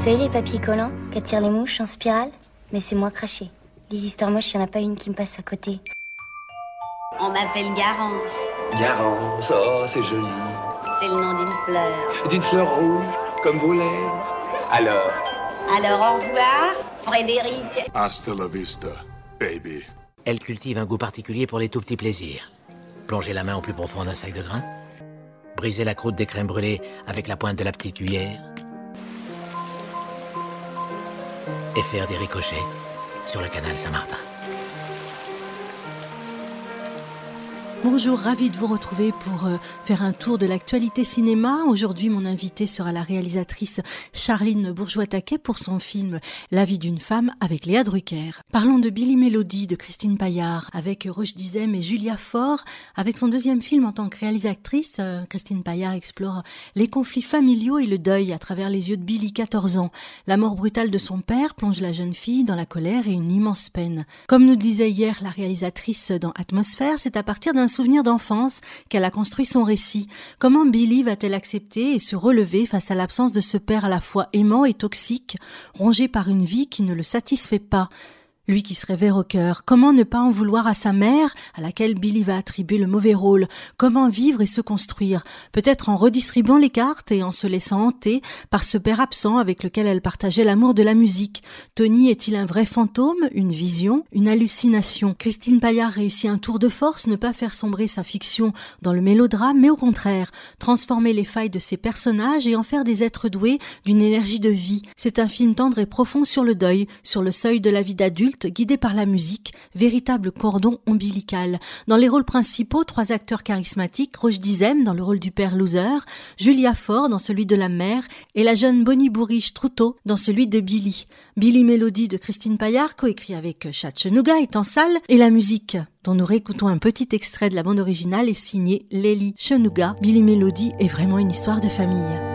savez les papiers collants qui attirent les mouches en spirale? Mais c'est moi craché. Les histoires moches, il n'y en a pas une qui me passe à côté. On m'appelle Garance. Garance, oh c'est joli. C'est le nom d'une fleur. D'une fleur rouge, comme vos lèvres. Alors au revoir, Frédéric. Hasta la vista, baby. Elle cultive un goût particulier pour les tout petits plaisirs. Plonger la main au plus profond d'un sac de grains, briser la croûte des crèmes brûlées avec la pointe de la petite cuillère et faire des ricochets sur le canal Saint-Martin. Bonjour, ravi de vous retrouver pour faire un tour de l'actualité cinéma. Aujourd'hui, mon invitée sera la réalisatrice Charline Bourgeois-Taquet pour son film La vie d'une femme avec Léa Drucker. Parlons de Billy Mélodie de Christine Paillard avec Roche Dizem et Julia Faure. Avec son deuxième film en tant que réalisatrice, Christine Paillard explore les conflits familiaux et le deuil à travers les yeux de Billy, 14 ans. La mort brutale de son père plonge la jeune fille dans la colère et une immense peine. Comme nous disait hier la réalisatrice dans Atmosphère, c'est à partir d'un souvenir d'enfance qu'elle a construit son récit. Comment Billy va-t-elle accepter et se relever face à l'absence de ce père à la fois aimant et toxique, rongé par une vie qui ne le satisfait pas? Lui qui se révère au cœur, comment ne pas en vouloir à sa mère, à laquelle Billy va attribuer le mauvais rôle? Comment vivre et se construire? Peut-être en redistribuant les cartes et en se laissant hanter par ce père absent avec lequel elle partageait l'amour de la musique. Tony est-il un vrai fantôme, une vision, une hallucination? Christine Paillard réussit un tour de force, ne pas faire sombrer sa fiction dans le mélodrame, mais au contraire, transformer les failles de ses personnages et en faire des êtres doués d'une énergie de vie. C'est un film tendre et profond sur le deuil, sur le seuil de la vie d'adulte, guidé par la musique, véritable cordon ombilical. Dans les rôles principaux, 3 acteurs charismatiques, Roche Dizem dans le rôle du père loser, Julia Faure dans celui de la mère et la jeune Bonnie Bourriche-Troutot dans celui de Billy. Billy Mélodie de Christine Paillard, coécrit avec Chatchenouga, est en salle et la musique dont nous réécoutons un petit extrait de la bande originale est signée Lélie Chenouga. Billy Mélodie est vraiment une histoire de famille.